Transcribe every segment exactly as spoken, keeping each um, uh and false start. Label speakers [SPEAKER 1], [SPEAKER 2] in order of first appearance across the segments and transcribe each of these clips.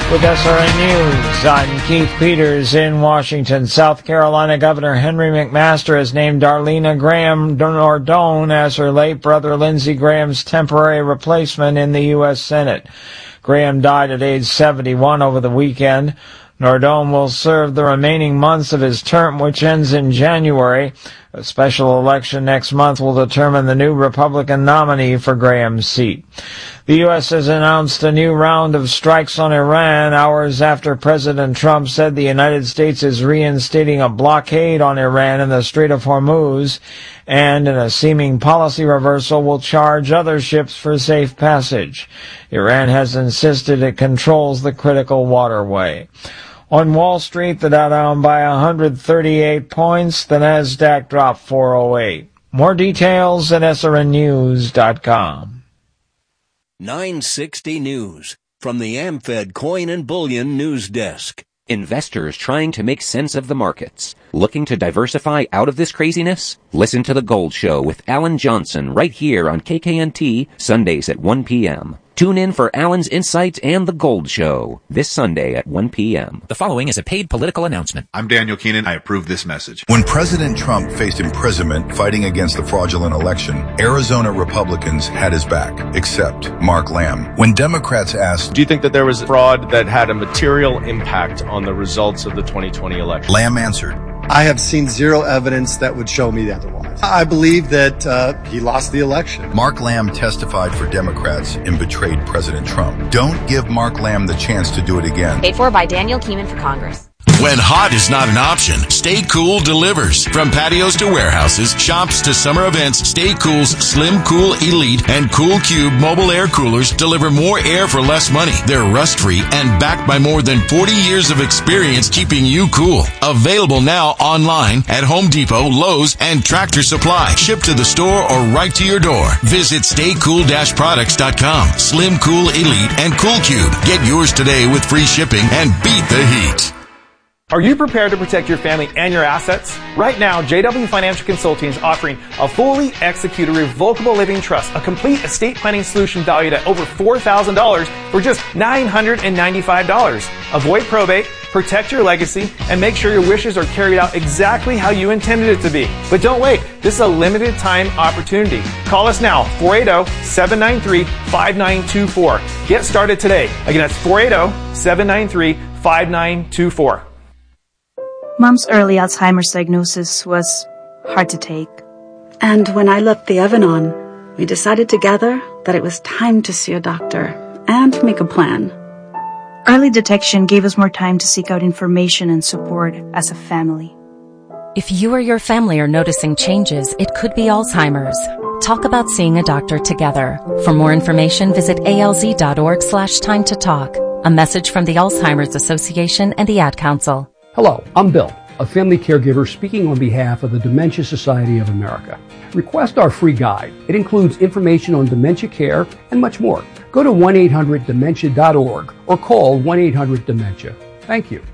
[SPEAKER 1] With S R N News, I'm Keith Peters in Washington. South Carolina Governor Henry McMaster has named Darlene Graham Nardone as her late brother Lindsey Graham's temporary replacement in the U S Senate. Graham died at age seventy-one over the weekend. Nardone will serve the remaining months of his term, which ends in January. A special election next month will determine the new Republican nominee for Graham's seat. The U S has announced a new round of strikes on Iran hours after President Trump said the United States is reinstating a blockade on Iran in the Strait of Hormuz, and in a seeming policy reversal will charge other ships for safe passage. Iran has insisted it controls the critical waterway. On Wall Street, the Dow down by one hundred thirty-eight points. The Nasdaq dropped four oh eight. More details at S R N news dot com.
[SPEAKER 2] nine sixty News from the AmFed Coin and Bullion News Desk.
[SPEAKER 3] Investors trying to make sense of the markets. Looking to diversify out of this craziness? Listen to The Gold Show with Alan Johnson right here on K K N T, Sundays at one p.m. Tune in for Alan's insights and The Gold Show this Sunday at one p.m.
[SPEAKER 4] The following is a paid political announcement.
[SPEAKER 5] I'm Daniel Keenan. I approve this message.
[SPEAKER 6] When President Trump faced imprisonment fighting against the fraudulent election, Arizona Republicans had his back, except Mark Lamb. When Democrats asked,
[SPEAKER 7] do you think that there was fraud that had a material impact on the results of the twenty twenty election?
[SPEAKER 6] Lamb answered,
[SPEAKER 8] I have seen zero evidence that would show me otherwise. I believe that uh, he lost the election.
[SPEAKER 6] Mark Lamb testified for Democrats and betrayed President Trump. Don't give Mark Lamb the chance to do it again.
[SPEAKER 9] Paid for by Daniel Keenan for Congress.
[SPEAKER 10] When hot is not an option, Stay Cool delivers. From patios to warehouses, shops to summer events, Stay Cool's Slim Cool Elite and Cool Cube mobile air coolers deliver more air for less money. They're rust-free and backed by more than forty years of experience keeping you cool. Available now online at Home Depot, Lowe's, and Tractor Supply. Shipped to the store or right to your door. Visit stay cool dash products dot com. Slim Cool Elite and Cool Cube. Get yours today with free shipping and beat the heat.
[SPEAKER 11] Are you prepared to protect your family and your assets? Right now, J W Financial Consulting is offering a fully executed revocable living trust, a complete estate planning solution valued at over four thousand dollars for just nine hundred ninety-five dollars. Avoid probate, protect your legacy, and make sure your wishes are carried out exactly how you intended it to be. But don't wait. This is a limited time opportunity. Call us now, four eight zero, seven nine three, five nine two four. Get started today. Again, that's four eight zero, seven nine three, five nine two four.
[SPEAKER 12] Mom's early Alzheimer's diagnosis was hard to take.
[SPEAKER 13] And when I left the oven on, we decided together that it was time to see a doctor and make a plan.
[SPEAKER 12] Early detection gave us more time to seek out information and support as a family.
[SPEAKER 14] If you or your family are noticing changes, it could be Alzheimer's. Talk about seeing a doctor together. For more information, visit alz.org slash time to talk. A message from the Alzheimer's Association and the Ad Council.
[SPEAKER 15] Hello, I'm Bill, a family caregiver speaking on behalf of the Dementia Society of America. Request our free guide. It includes information on dementia care and much more. Go to one eight hundred dementia dot org or call one eight hundred dementia. Thank you.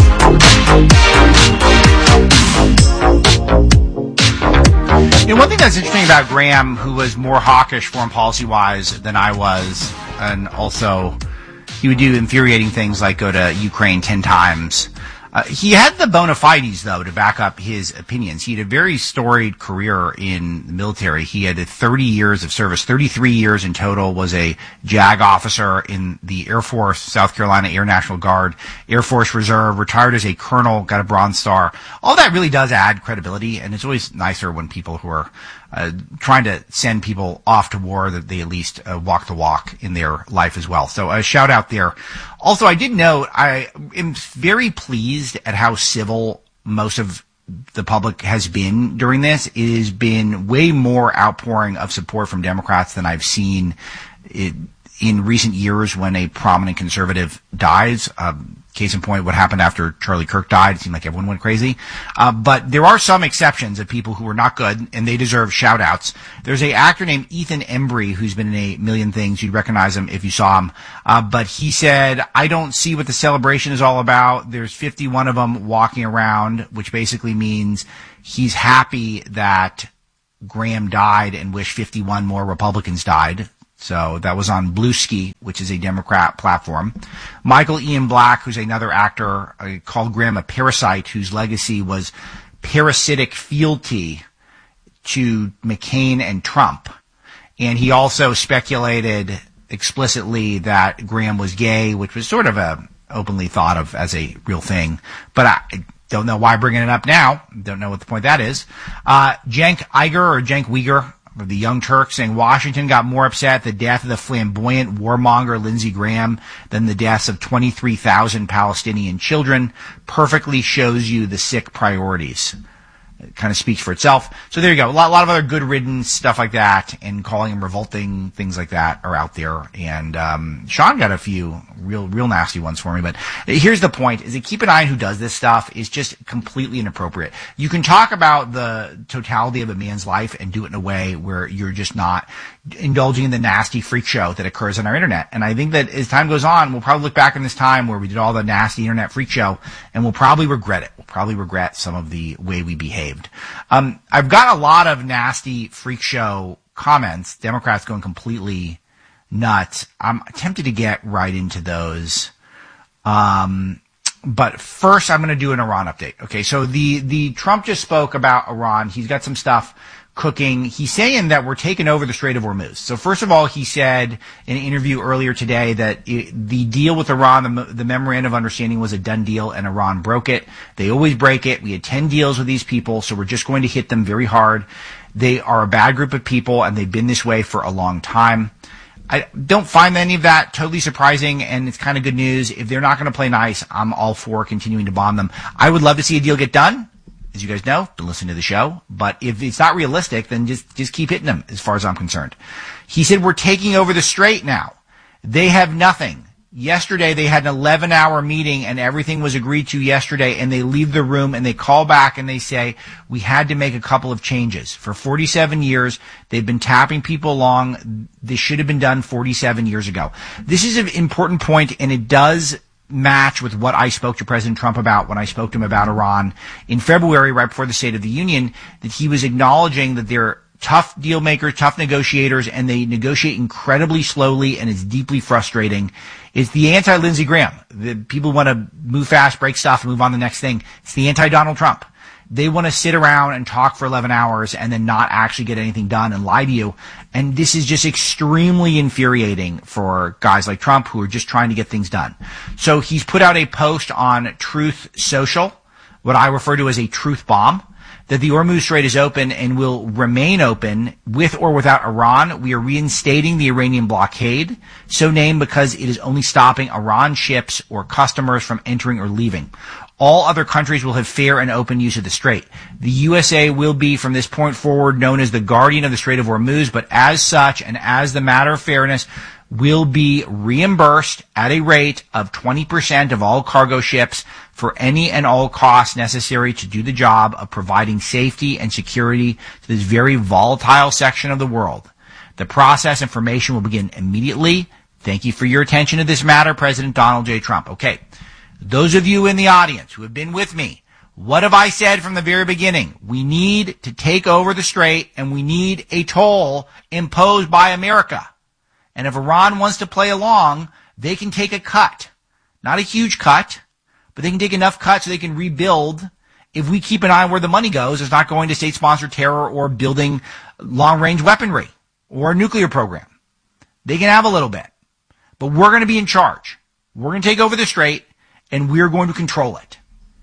[SPEAKER 16] You know, one thing that's interesting about Graham, who was more hawkish foreign policy-wise than I was, and also he would do infuriating things like go to Ukraine ten times. Uh, he had the bona fides, though, to back up his opinions. He had a very storied career in the military. He had thirty years of service, thirty-three years in total, was a JAG officer in the Air Force, South Carolina Air National Guard, Air Force Reserve, retired as a colonel, got a Bronze Star. All that really does add credibility, and it's always nicer when people who are uh, trying to send people off to war that they at least uh, walk the walk in their life as well. So a shout out there. Also, I did note, I am very pleased at how civil most of the public has been during this. It has been way more outpouring of support from Democrats than I've seen it, in recent years when a prominent conservative dies. Um, Case in point, what happened after Charlie Kirk died. It seemed like everyone went crazy. Uh, but there are some exceptions of people who were not good, and they deserve shout-outs. There's an actor named Ethan Embry who's been in a million things. You'd recognize him if you saw him. Uh, but he said, I don't see what the celebration is all about. There's fifty-one of them walking around, which basically means he's happy that Graham died and wish fifty-one more Republicans died. So that was on Bluesky, which is a Democrat platform. Michael Ian Black, who's another actor, uh, called Graham a parasite whose legacy was parasitic fealty to McCain and Trump. And he also speculated explicitly that Graham was gay, which was sort of a openly thought of as a real thing. But I don't know why bringing it up now. Don't know what the point that is. Uh, Cenk Uygur or Cenk Uygur, of the Young Turks, saying Washington got more upset at the death of the flamboyant warmonger Lindsey Graham than the deaths of twenty-three thousand Palestinian children. Perfectly shows you the sick priorities. It kind of speaks for itself. So there you go. A lot, a lot of other good riddance stuff like that, and calling them revolting things like that are out there. And um, Sean got a few real, real nasty ones for me. But here's the point: is that keep an eye on who does this stuff is just completely inappropriate. You can talk about the totality of a man's life and do it in a way where you're just not indulging in the nasty freak show that occurs on our internet. And I think that as time goes on, we'll probably look back on this time where we did all the nasty internet freak show, and we'll probably regret it. We'll probably regret some of the way we behaved. Um, I've got a lot of nasty freak show comments, Democrats going completely nuts. I'm tempted to get right into those. Um, but first I'm going to do an Iran update. Okay, so the, the Trump just spoke about Iran. He's got some stuff cooking. He's saying that we're taking over the Strait of Hormuz. So first of all, he said in an interview earlier today that it, the deal with Iran, the, the memorandum of understanding was a done deal, and Iran broke it. They always break it. We had ten deals with these people, so we're just going to hit them very hard. They are a bad group of people, and they've been this way for a long time. I don't find any of that totally surprising, and it's kind of good news. If they're not going to play nice, I'm all for continuing to bomb them. I would love to see a deal get done. As you guys know, been listening to the show. But if it's not realistic, then just, just keep hitting them as far as I'm concerned. He said, we're taking over the strait now. They have nothing. Yesterday, they had an eleven hour meeting and everything was agreed to yesterday, and they leave the room and they call back and they say, we had to make a couple of changes. For forty-seven years, they've been tapping people along. This should have been done forty-seven years ago. This is an important point, and it does match with what I spoke to President Trump about when I spoke to him about Iran in February, right before the State of the Union, that he was acknowledging that they're tough deal makers, tough negotiators, and they negotiate incredibly slowly, and it's deeply frustrating. It's the anti-Lindsey Graham. The people want to move fast, break stuff, and move on to the next thing. It's the anti-Donald Trump. They want to sit around and talk for eleven hours and then not actually get anything done and lie to you. And this is just extremely infuriating for guys like Trump who are just trying to get things done. So he's put out a post on Truth Social, what I refer to as a truth bomb, that the Hormuz Strait is open and will remain open with or without Iran. We are reinstating the Iranian blockade, so named because it is only stopping Iran ships or customers from entering or leaving. All other countries will have fair and open use of the strait. The U S A will be, from this point forward, known as the guardian of the Strait of Hormuz, but as such, and as the matter of fairness, will be reimbursed at a rate of twenty percent of all cargo ships for any and all costs necessary to do the job of providing safety and security to this very volatile section of the world. The process information will begin immediately. Thank you for your attention to this matter, President Donald J. Trump. Okay. Those of you in the audience who have been with me, what have I said from the very beginning? We need to take over the strait, and we need a toll imposed by America. And if Iran wants to play along, they can take a cut. Not a huge cut, but they can take enough cut so they can rebuild. If we keep an eye on where the money goes, it's not going to state-sponsored terror or building long-range weaponry or a nuclear program. They can have a little bit. But we're going to be in charge. We're going to take over the strait, and we're going to control it.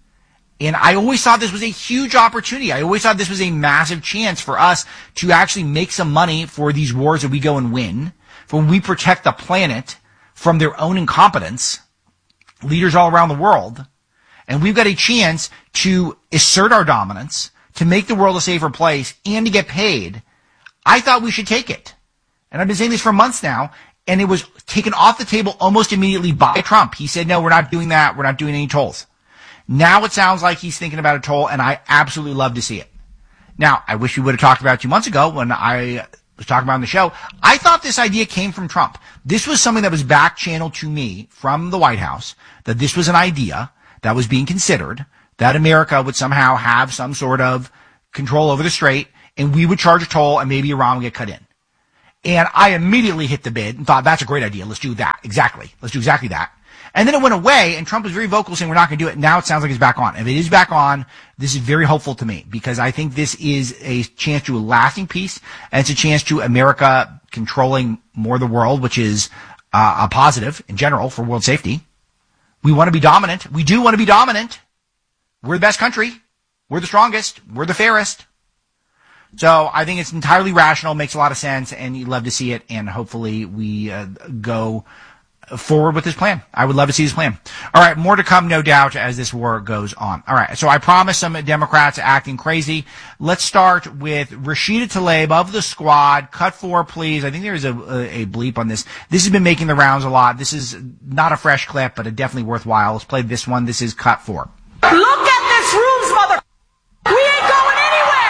[SPEAKER 16] And I always thought this was a huge opportunity. I always thought this was a massive chance for us to actually make some money for these wars that we go and win, for when we protect the planet from their own incompetence, leaders all around the world. And we've got a chance to assert our dominance, to make the world a safer place, and to get paid. I thought we should take it. And I've been saying this for months now. And it was taken off the table almost immediately by Trump. He said, no, we're not doing that. We're not doing any tolls. Now it sounds like he's thinking about a toll, and I absolutely love to see it. Now, I wish we would have talked about it two months ago when I was talking about it on the show. I thought this idea came from Trump. This was something that was back-channeled to me from the White House, that this was an idea that was being considered, that America would somehow have some sort of control over the strait, and we would charge a toll, and maybe Iran would get cut in. And I immediately hit the bid and thought, that's a great idea. Let's do that. Exactly. Let's do exactly that. And then it went away, and Trump was very vocal saying we're not going to do it. Now it sounds like it's back on. If it is back on, this is very hopeful to me, because I think this is a chance to a lasting peace, and it's a chance to America controlling more of the world, which is uh, a positive in general for world safety. We want to be dominant. We do want to be dominant. We're the best country. We're the strongest. We're the fairest. So I think it's entirely rational, makes a lot of sense, and you'd love to see it, and hopefully we uh, go forward with this plan. I would love to see this plan. All right, more to come, no doubt, as this war goes on. All right, so I promised some Democrats acting crazy. Let's start with Rashida Tlaib of the Squad. Cut four, please. I think there is a, a, a bleep on this. This has been making the rounds a lot. This is not a fresh clip, but a definitely worthwhile. Let's play this one. This is cut four.
[SPEAKER 17] Look at this rooms, mother. We ain't going anywhere.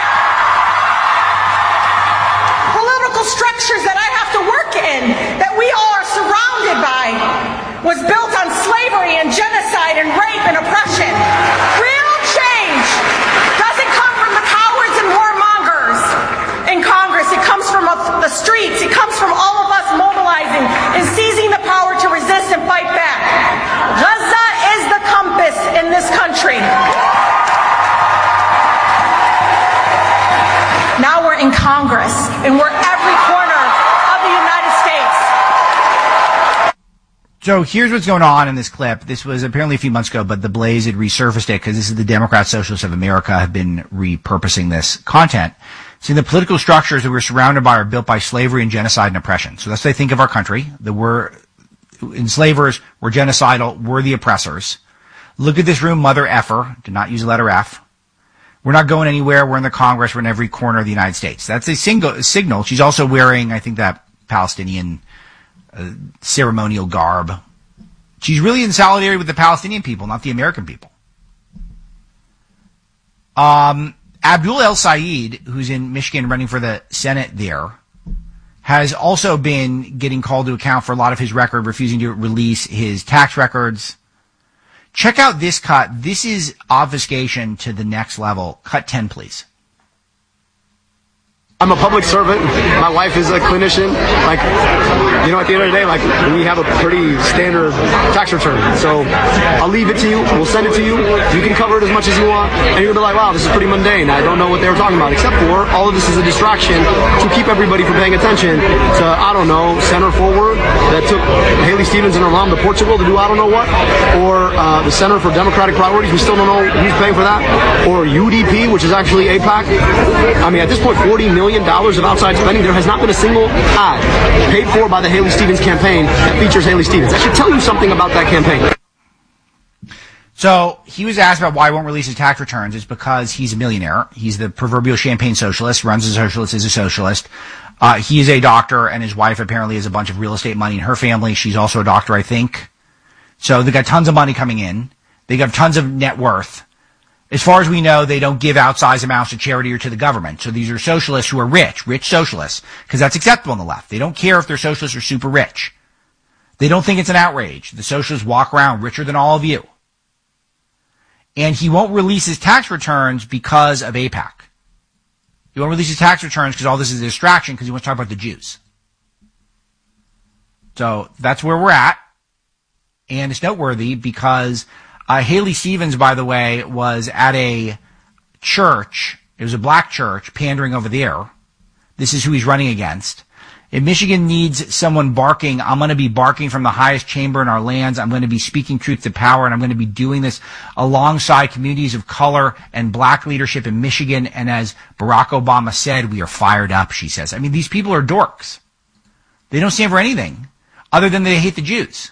[SPEAKER 17] Political structures that I have to work in, that we all are surrounded by, was built on slavery and genocide and rape and oppression. Real change doesn't come from the cowards and warmongers in Congress. It comes from the streets. It comes from all of us mobilizing and seizing the power to resist and fight back. Gaza is the compass in this country. Now we're in Congress, and we're every corner of the United States.
[SPEAKER 16] So here's what's going on in this clip. This was apparently a few months ago, but the Blaze had resurfaced it because this is the Democrat Socialists of America have been repurposing this content. See, the political structures that we're surrounded by are built by slavery and genocide and oppression. So that's what they think of our country, that we're enslavers, we're genocidal, we're the oppressors. Look at this room, mother effer. Did not use the letter F. We're not going anywhere. We're in the Congress. We're in every corner of the United States. That's a single, signal. She's also wearing, I think, that Palestinian uh, ceremonial garb. She's really in solidarity with the Palestinian people, not the American people. Um, Abdul El Sayed, who's in Michigan running for the Senate there, has also been getting called to account for a lot of his record, refusing to release his tax records. Check out this cut. This is obfuscation to the next level. Cut ten, please.
[SPEAKER 18] I'm a public servant. My wife is a clinician. Like, you know, at the end of the day, like, we have a pretty standard tax return. So I'll leave it to you. We'll send it to you. You can cover it as much as you want. And you'll be like, wow, this is pretty mundane. I don't know what they were talking about. Except for all of this is a distraction to keep everybody from paying attention to, I don't know, Center Forward that took Haley Stevens and her mom to Portugal to do I don't know what. Or uh, the Center for Democratic Priorities. We still don't know who's paying for that. Or U D P, which is actually AIPAC. I mean, at this point, forty million dollars of outside spending. There has not been a single ad paid for by the Haley Stevens campaign that features Haley Stevens. I should tell you something about that campaign.
[SPEAKER 16] So he was asked about why he won't release his tax returns. It's because he's a millionaire. He's the proverbial champagne socialist, runs as a socialist, is a socialist. Uh, he is a doctor, and his wife apparently has a bunch of real estate money in her family. She's also a doctor, I think. So they got tons of money coming in. They got tons of net worth. As far as we know, they don't give outsized amounts to charity or to the government. So these are socialists who are rich, rich socialists, because that's acceptable on the left. They don't care if they're socialists or super rich. They don't think it's an outrage. The socialists walk around richer than all of you. And he won't release his tax returns because of AIPAC. He won't release his tax returns because all this is a distraction because he wants to talk about the Jews. So that's where we're at. And it's noteworthy because Uh, Haley Stevens, by the way, was at a church. It was a black church, pandering over there. This is who he's running against. If Michigan needs someone barking, I'm going to be barking from the highest chamber in our lands. I'm going to be speaking truth to power, and I'm going to be doing this alongside communities of color and black leadership in Michigan. And as Barack Obama said, we are fired up, she says. I mean, these people are dorks. They don't stand for anything other than they hate the Jews.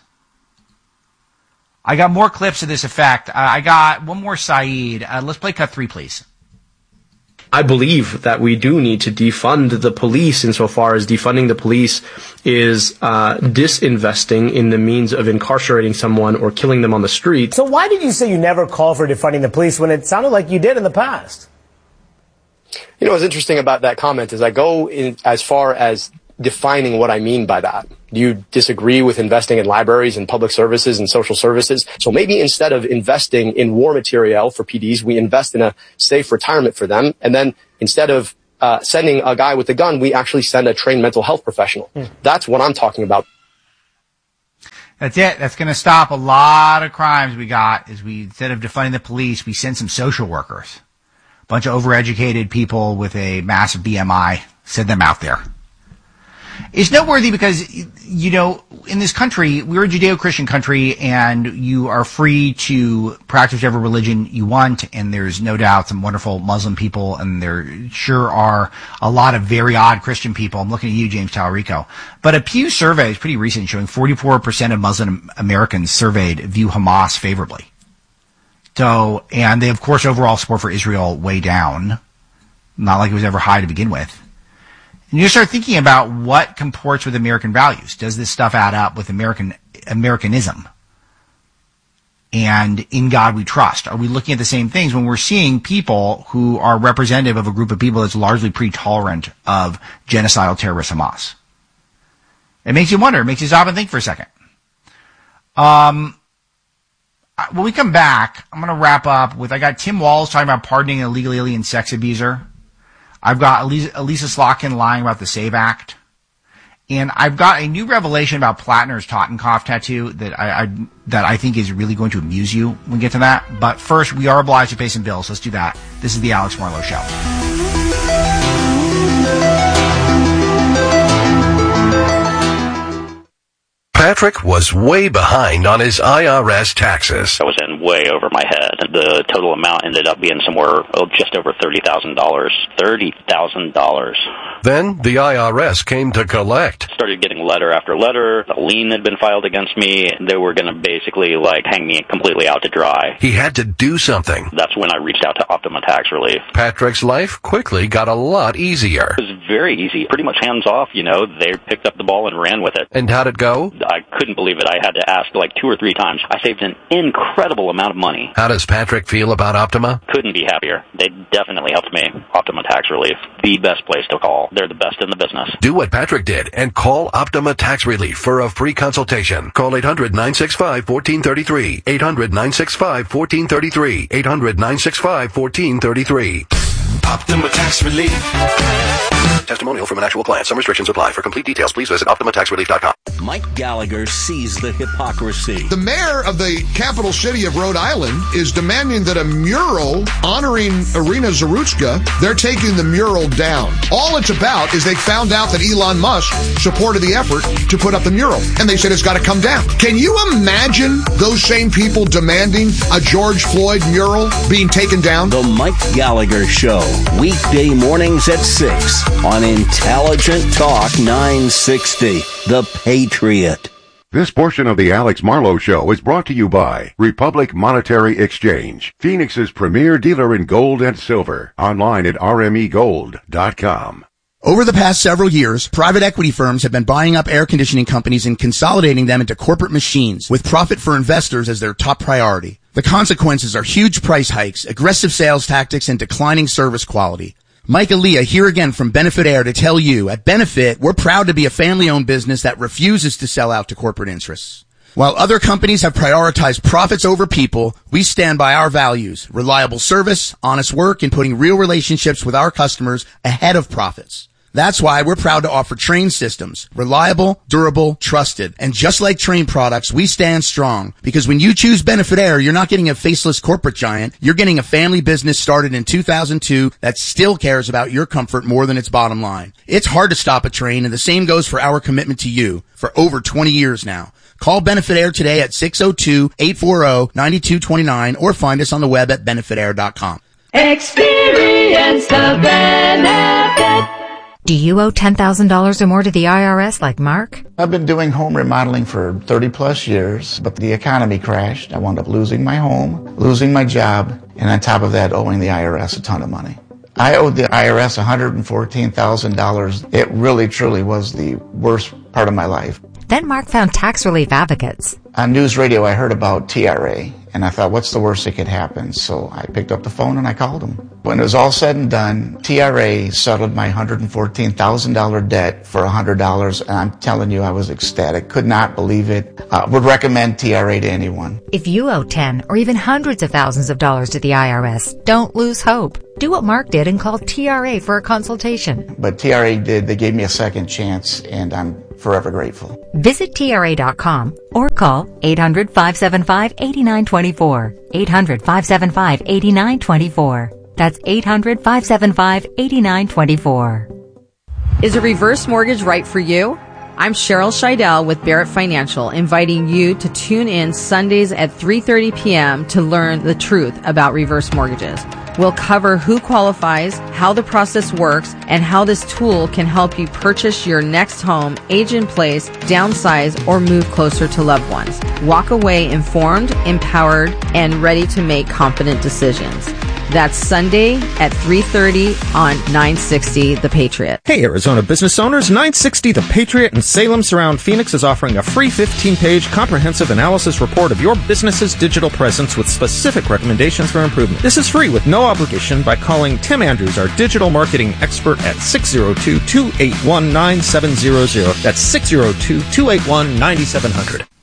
[SPEAKER 16] I got more clips of this effect. Uh, I got one more Saeed. Uh, let's play cut three, please.
[SPEAKER 19] I believe that we do need to defund the police insofar as defunding the police is uh, disinvesting in the means of incarcerating someone or killing them on the street.
[SPEAKER 20] So why did you say you never called for defunding the police when it sounded like you did in the past?
[SPEAKER 19] You know, what's interesting about that comment is I go in as far as defining what I mean by that. Do you disagree with investing in libraries and public services and social services? So maybe instead of investing in war material for P Ds, we invest in a safe retirement for them. And then instead of uh, sending a guy with a gun, we actually send a trained mental health professional. Mm. That's what I'm talking about.
[SPEAKER 16] That's it. That's going to stop a lot of crimes we got is we, instead of defunding the police, we send some social workers. A bunch of overeducated people with a massive B M I, send them out there. It's noteworthy because, you know, in this country, we're a Judeo-Christian country, and you are free to practice whatever religion you want, and there's no doubt some wonderful Muslim people, and there sure are a lot of very odd Christian people. I'm looking at you, James Talarico. But a Pew survey is pretty recent, showing forty-four percent of Muslim Americans surveyed view Hamas favorably. So, and they, of course, overall support for Israel way down. Not like it was ever high to begin with. And you start thinking about what comports with American values. Does this stuff add up with American Americanism? And in God we trust. Are we looking at the same things when we're seeing people who are representative of a group of people that's largely pretty tolerant of genocidal terrorist Hamas? It makes you wonder. It makes you stop and think for a second. Um, when we come back, I'm going to wrap up with, I got Tim Walz talking about pardoning an illegal alien sex abuser. I've got Elisa, Elisa Slotkin lying about the SAVE Act. And I've got a new revelation about Plattner's Totenkopf tattoo that I, I that I think is really going to amuse you when we get to that. But first, we are obliged to pay some bills. Let's do that. This is the Alex Marlowe Show.
[SPEAKER 21] Patrick was way behind on his I R S taxes.
[SPEAKER 22] I was in way over my head. The total amount ended up being somewhere oh, just over thirty thousand dollars. thirty thousand dollars.
[SPEAKER 21] Then the I R S came to collect.
[SPEAKER 22] Started getting letter after letter. A lien had been filed against me. They were going to basically like hang me completely out to dry.
[SPEAKER 21] He had to do something.
[SPEAKER 22] That's when I reached out to Optima Tax Relief.
[SPEAKER 21] Patrick's life quickly got a lot easier.
[SPEAKER 22] It was very easy. Pretty much hands off, you know. They picked up the ball and ran with it.
[SPEAKER 21] And how'd it go?
[SPEAKER 22] I couldn't believe it. I had to ask like two or three times. I saved an incredible amount of money.
[SPEAKER 21] How does Patrick feel about Optima?
[SPEAKER 22] Couldn't be happier. They definitely helped me. Optima Tax Relief. The best place to call. They're the best in the business.
[SPEAKER 21] Do what Patrick did and call Optima Tax Relief for a free consultation. Call eight hundred, nine six five, one four three three. eight hundred, nine six five, one four three three. eight hundred, nine six five, one four three three.
[SPEAKER 23] Optima Tax Relief.
[SPEAKER 21] Testimonial from an actual client. Some restrictions apply. For complete details, please visit optima tax relief dot com.
[SPEAKER 2] Mike Gallagher sees the hypocrisy.
[SPEAKER 24] The mayor of the capital city of Rhode Island is demanding that a mural honoring Irina Zarutska, they're taking the mural down. All it's about is they found out that Elon Musk supported the effort to put up the mural, and they said it's got to come down. Can you imagine those same people demanding a George Floyd mural being taken down?
[SPEAKER 2] The Mike Gallagher Show, weekday mornings at six on Intelligent Talk nine sixty, The Patriot.
[SPEAKER 25] This portion of the Alex Marlowe Show is brought to you by Republic Monetary Exchange, Phoenix's premier dealer in gold and silver. Online at r m e gold dot com.
[SPEAKER 26] Over the past several years, private equity firms have been buying up air conditioning companies and consolidating them into corporate machines, with profit for investors as their top priority. The consequences are huge price hikes, aggressive sales tactics, and declining service quality. Mike Aaliyah here again from Benefit Air to tell you, at Benefit, we're proud to be a family-owned business that refuses to sell out to corporate interests. While other companies have prioritized profits over people, we stand by our values: reliable service, honest work, and putting real relationships with our customers ahead of profits. That's why we're proud to offer Trane systems. Reliable, durable, trusted. And just like Trane products, we stand strong. Because when you choose Benefit Air, you're not getting a faceless corporate giant. You're getting a family business started in two thousand two that still cares about your comfort more than its bottom line. It's hard to stop a train, and the same goes for our commitment to you for over twenty years now. Call Benefit Air today at six oh two, eight four oh, nine two two nine or find us on the web at benefit air dot com.
[SPEAKER 27] Experience the benefit.
[SPEAKER 28] Do you owe ten thousand dollars or more to the I R S like Mark?
[SPEAKER 29] I've been doing home remodeling for thirty plus years, but the economy crashed. I wound up losing my home, losing my job, and on top of that, owing the I R S a ton of money. I owed the I R S one hundred fourteen thousand dollars. It really, truly was the worst part of my life.
[SPEAKER 28] Then Mark found Tax Relief Advocates.
[SPEAKER 29] On news radio, I heard about T R A, and I thought, what's the worst that could happen? So I picked up the phone and I called them. When it was all said and done, T R A settled my one hundred fourteen thousand dollars debt for one hundred dollars, and I'm telling you, I was ecstatic. Could not believe it. Uh, would recommend T R A to anyone.
[SPEAKER 28] If you owe ten or even hundreds of thousands of dollars to the I R S, don't lose hope. Do what Mark did and call T R A for a consultation.
[SPEAKER 29] But T R A did. They gave me a second chance, and I'm forever grateful.
[SPEAKER 28] Visit T R A dot com or call eight hundred, five seven five, eight nine two four. eight hundred, five seven five, eight nine two four. That's eight hundred, five seven five, eight nine two four.
[SPEAKER 1] Is a reverse mortgage right for you? I'm Cheryl Scheidel with Barrett Financial, inviting you to tune in Sundays at three thirty p.m. to learn the truth about reverse mortgages. We'll cover who qualifies, how the process works, and how this tool can help you purchase your next home, age in place, downsize, or move closer to loved ones. Walk away informed, empowered, and ready to make confident decisions. That's Sunday at three thirty on nine sixty The Patriot.
[SPEAKER 3] Hey, Arizona business owners. nine sixty The Patriot in Salem Surround Phoenix is offering a free fifteen-page comprehensive analysis report of your business's digital presence with specific recommendations for improvement. This is free with no obligation by calling Tim Andrews, our digital marketing expert, at six oh two, two eight one, nine seven zero zero. That's six oh two, two eight one, nine seven zero zero.